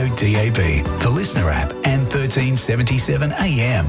DAB, the Listener app and 1377 AM.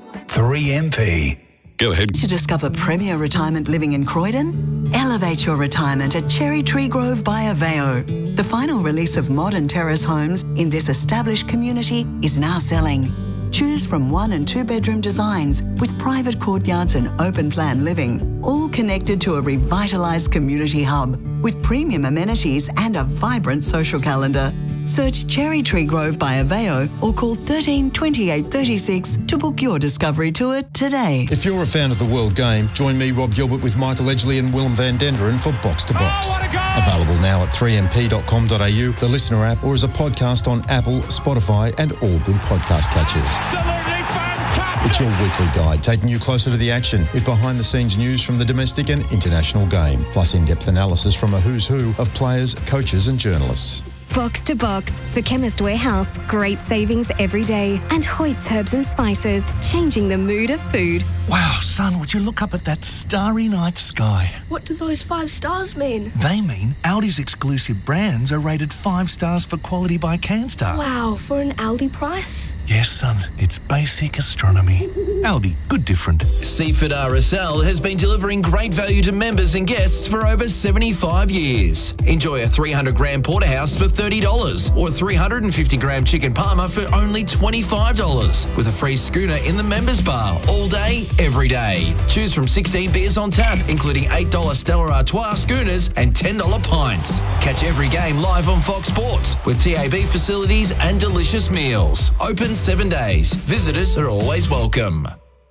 3MP. Go ahead. To discover premier retirement living in Croydon? Elevate your retirement at Cherry Tree Grove by Aveo. The final release of modern terrace homes in this established community is now selling. Choose from 1 and 2 bedroom designs with private courtyards and open plan living, all connected to a revitalised community hub with premium amenities and a vibrant social calendar. Search Cherry Tree Grove by Aveo or call 13 28 36 to book your discovery tour today. If you're a fan of the World Game, join me, Rob Gilbert, with Michael Edgley and Willem van Denderen for Box to Box. Available now at 3mp.com.au, the Listener app, or as a podcast on Apple, Spotify and all good podcast catchers. It's your weekly guide, taking you closer to the action with behind-the-scenes news from the domestic and international game, plus in-depth analysis from a who's who of players, coaches and journalists. Box to Box for Chemist Warehouse. Great savings every day. And Hoyt's Herbs and Spices, changing the mood of food. Wow, son, would you look up at that starry night sky? What do those 5 stars mean? They mean Aldi's exclusive brands are rated 5 stars for quality by CanStar. Wow, for an Aldi price? Yes, son, it's basic astronomy. Aldi, good different. Seaford RSL has been delivering great value to members and guests for over 75 years. Enjoy a 300 gram porterhouse for $30 or 350 gram chicken parma for only $25 with a free schooner in the members bar all day, every day. Choose from 16 beers on tap, including $8 Stella Artois schooners and $10 pints. Catch every game live on Fox Sports with TAB facilities and delicious meals. Open 7 days. Visitors are always welcome.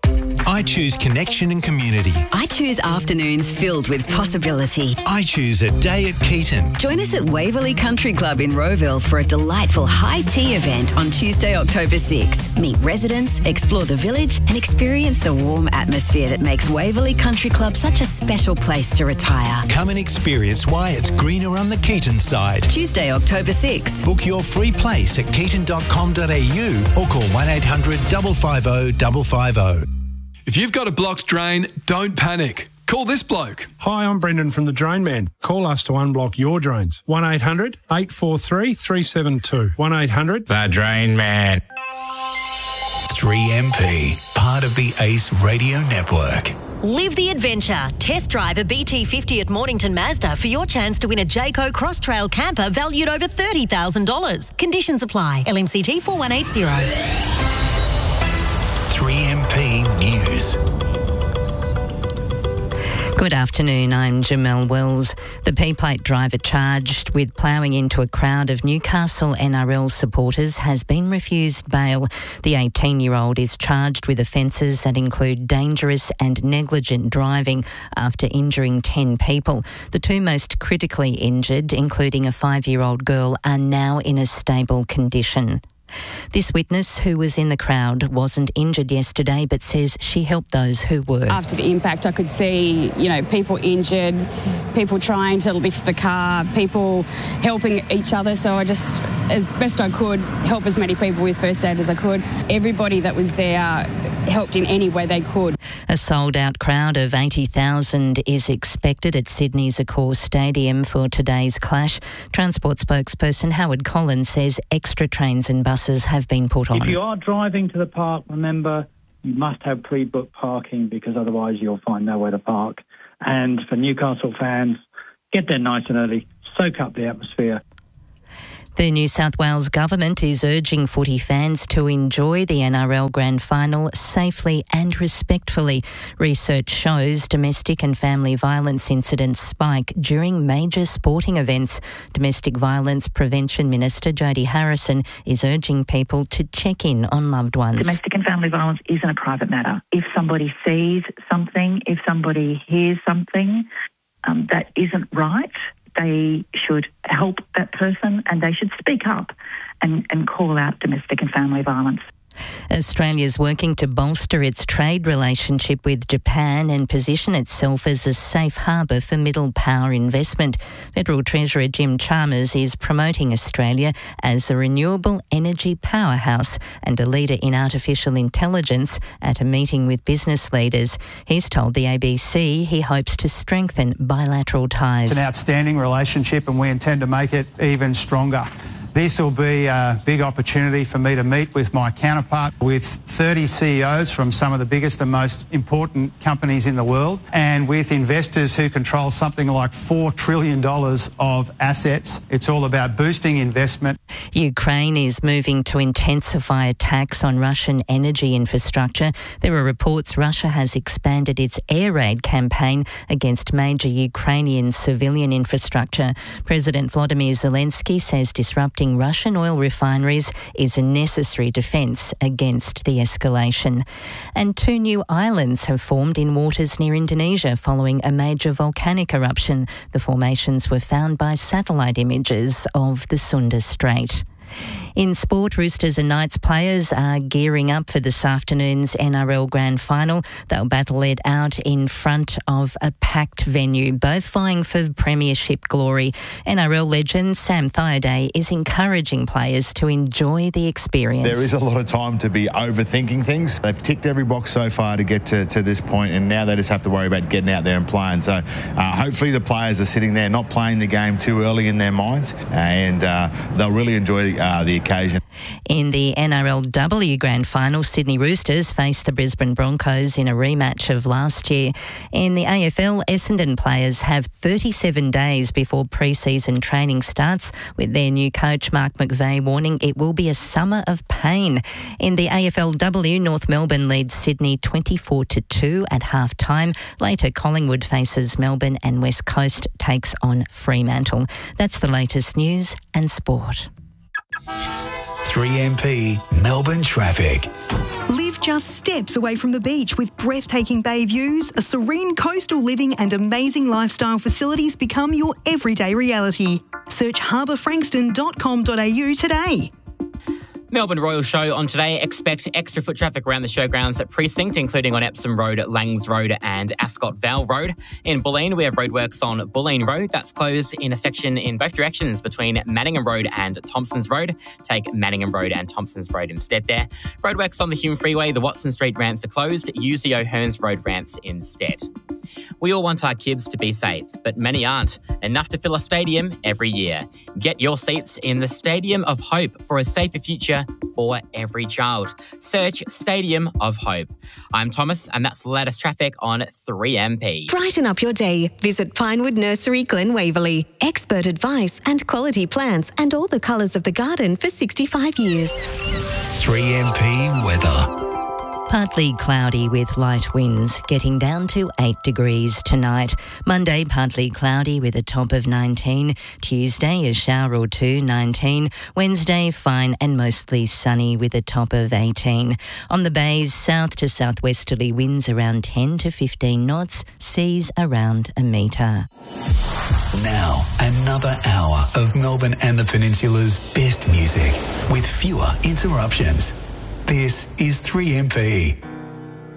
I choose connection and community. I choose afternoons filled with possibility. I choose a day at Keaton. Join us at Waverley Country Club in Rowville for a delightful high tea event on Tuesday, October 6. Meet residents, explore the village and experience the warm atmosphere that makes Waverley Country Club such a special place to retire. Come and experience why it's greener on the Keaton side. Tuesday, October 6. Book your free place at keaton.com.au or call 1800 550 550. If you've got a blocked drain, don't panic. Call this bloke. Hi, I'm Brendan from The Drain Man. Call us to unblock your drains. 1800 843 372. 1800 The Drain Man. 3MP, part of the Ace Radio Network. Live the adventure. Test drive a BT50 at Mornington Mazda for your chance to win a Jayco Cross Trail camper valued over $30,000. Conditions apply. LMCT 4180. 3MP News. Good afternoon, I'm Jamelle Wells. The P-plate driver charged with ploughing into a crowd of Newcastle NRL supporters has been refused bail. The 18-year-old is charged with offences that include dangerous and negligent driving after injuring 10 people. The 2 most critically injured, including a 5-year-old girl, are now in a stable condition. This witness, who was in the crowd, wasn't injured yesterday but says she helped those who were. After the impact, I could see, people injured, people trying to lift the car, people helping each other. So I just, as best I could, help as many people with first aid as I could. Everybody that was there helped in any way they could. A sold-out crowd of 80,000 is expected at Sydney's Accor Stadium for today's clash. Transport spokesperson Howard Collins says extra trains and buses have been put on. If you are driving to the park, remember you must have pre-booked parking because otherwise you'll find nowhere to park. And for Newcastle fans, get there nice and early, soak up the atmosphere. The New South Wales government is urging footy fans to enjoy the NRL Grand Final safely and respectfully. Research shows domestic and family violence incidents spike during major sporting events. Domestic Violence Prevention Minister Jodie Harrison is urging people to check in on loved ones. Domestic and family violence isn't a private matter. If somebody sees something, if somebody hears something that isn't right, they should help that person and they should speak up and call out domestic and family violence. Australia's working to bolster its trade relationship with Japan and position itself as a safe harbour for middle power investment. Federal Treasurer Jim Chalmers is promoting Australia as a renewable energy powerhouse and a leader in artificial intelligence at a meeting with business leaders. He's told the ABC he hopes to strengthen bilateral ties. It's an outstanding relationship and we intend to make it even stronger. This will be a big opportunity for me to meet with my counterpart, with 30 CEOs from some of the biggest and most important companies in the world, and with investors who control something like $4 trillion of assets. It's all about boosting investment. Ukraine is moving to intensify attacks on Russian energy infrastructure. There are reports Russia has expanded its air raid campaign against major Ukrainian civilian infrastructure. President Volodymyr Zelensky says disrupting Russian oil refineries is a necessary defence against the escalation. And 2 new islands have formed in waters near Indonesia following a major volcanic eruption. The formations were found by satellite images of the Sunda Strait. In sport, Roosters and Knights players are gearing up for this afternoon's NRL Grand Final. They'll battle it out in front of a packed venue, both vying for premiership glory. NRL legend Sam Thaiday is encouraging players to enjoy the experience. There is a lot of time to be overthinking things. They've ticked every box so far to get to this point, and now they just have to worry about getting out there and playing. So hopefully the players are sitting there not playing the game too early in their minds, and they'll really enjoy the occasion. In the NRLW Grand Final, Sydney Roosters face the Brisbane Broncos in a rematch of last year. In the AFL, Essendon players have 37 days before pre-season training starts, with their new coach Mark McVeigh warning it will be a summer of pain. In the AFLW, North Melbourne leads Sydney 24-2 at half-time. Later, Collingwood faces Melbourne and West Coast takes on Fremantle. That's the latest news and sport. 3MP Melbourne traffic. Live just steps away from the beach with breathtaking bay views, a serene coastal living and amazing lifestyle facilities become your everyday reality. Search harbourfrankston.com.au today. Melbourne Royal Show on today. Expect extra foot traffic around the showgrounds at Precinct, including on Epsom Road, Langs Road and Ascot Vale Road. In Bulleen, we have roadworks on Bulleen Road. That's closed in a section in both directions between Manningham Road and Thompson's Road. Take Manningham Road and Thompson's Road instead there. Roadworks on the Hume Freeway, the Watson Street ramps are closed. Use the O'Hearns Road ramps instead. We all want our kids to be safe, but many aren't. Enough to fill a stadium every year. Get your seats in the Stadium of Hope for a safer future for every child. Search Stadium of Hope. I'm Thomas, and that's the latest traffic on 3MP. Brighten up your day. Visit Pinewood Nursery, Glen Waverley. Expert advice and quality plants and all the colours of the garden for 65 years. 3MP weather. Partly cloudy with light winds, getting down to 8 degrees tonight. Monday, partly cloudy with a top of 19. Tuesday, a shower or two, 19. Wednesday, fine and mostly sunny with a top of 18. On the bays, south to southwesterly winds around 10 to 15 knots, seas around a metre. Now, another hour of Melbourne and the Peninsula's best music with fewer interruptions. This is 3MP.